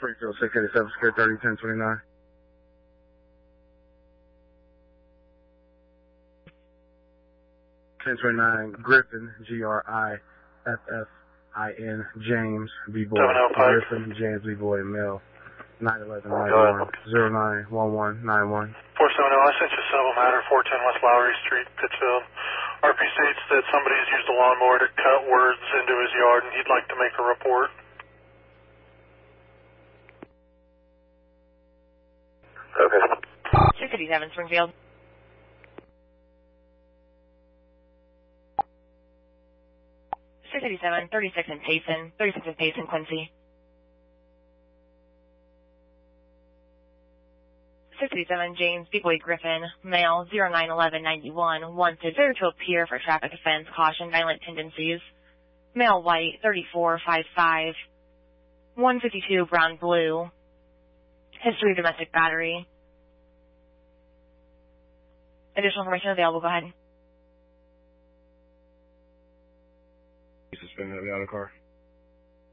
Springfield 687, Secure 30, 1029. Griffin, Griffin, James, B-Boy, Griffin, James, B-Boy, male, 911-91, 091191. 470, I sent you a civil matter, 410 West Lowry Street, Pittsfield. RP states that somebody has used a lawnmower to cut words into his yard and he'd like to make a report. Okay. 657 Springfield. .687, 36 in Payson, 36 in Payson, Quincy. 687 James B-Boy Griffin, male, 091191, wanted to appear for traffic offense, caution, violent tendencies. Male white, 3455, 152 brown blue. History of domestic battery. Additional information available, go ahead. Suspended out of the car.